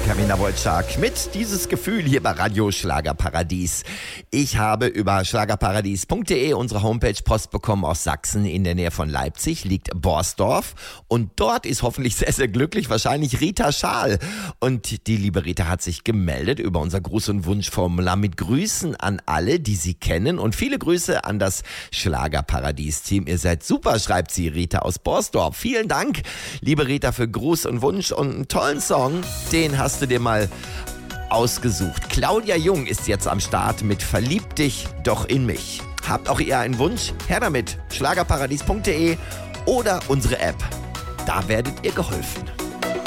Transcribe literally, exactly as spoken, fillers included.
Carina Wojcik mit Dieses Gefühl hier bei Radio Schlagerparadies. Ich habe über schlagerparadies punkt de, unsere Homepage, Post bekommen aus Sachsen. In der Nähe von Leipzig liegt Borsdorf und dort ist hoffentlich sehr, sehr glücklich wahrscheinlich Rita Schaal. Und die liebe Rita hat sich gemeldet über unser Gruß- und Wunschformular mit Grüßen an alle, die sie kennen, und viele Grüße an das Schlagerparadies-Team. Ihr seid super, schreibt sie, Rita aus Borsdorf. Vielen Dank, liebe Rita, für Gruß und Wunsch und einen tollen Song. Den hast du dir mal ausgesucht. Claudia Jung ist jetzt am Start mit Verlieb dich doch in mich. Habt auch ihr einen Wunsch? Her damit, schlagerparadies punkt de oder unsere App. Da werdet ihr geholfen.